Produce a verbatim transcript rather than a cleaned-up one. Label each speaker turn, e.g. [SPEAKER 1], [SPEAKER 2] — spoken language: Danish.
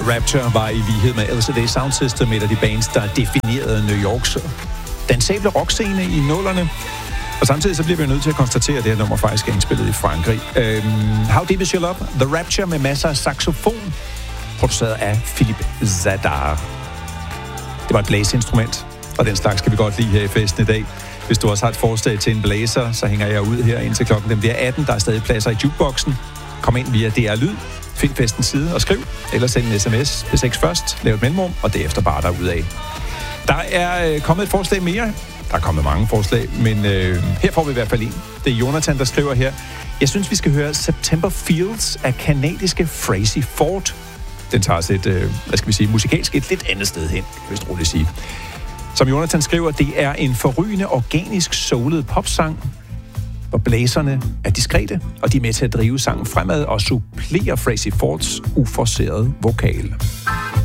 [SPEAKER 1] The Rapture var i lighed med L C D Sound System et af de bands, der definerede New Yorks dansable rockscene i nullerne. Og samtidig så bliver vi nødt til at konstatere, at det her nummer faktisk er indspillet i Frankrig. Øhm, How Deep Is Your Love? The Rapture med masser af saxofon, produceret af Philippe Zadar. Det var et blæseinstrument, og den slags skal vi godt lide her i festen i dag. Hvis du også har et forslag til en blæser, så hænger jeg ud her indtil klokken den bliver atten. Der er stadig pladser i jukeboxen. Kom ind via D R Lyd, find festens side og skriv, eller send en sms B seks først, lav et mellemrum, og derefter bare derudad. Der er øh, kommet et forslag mere. Der er kommet mange forslag, men øh, her får vi i hvert fald en. Det er Jonathan, der skriver her. Jeg synes, vi skal høre September Fields af kanadiske Frazzy Ford. Den tager os et, øh, hvad skal vi sige, musikalsk et lidt andet sted hen, hvis jeg roligt sige. Som Jonathan skriver, det er en forrygende, organisk, soulet popsang, hvor blæserne er diskrete, og de er med til at drive sangen fremad og supplere Frazzy Fords uforcerede vokal.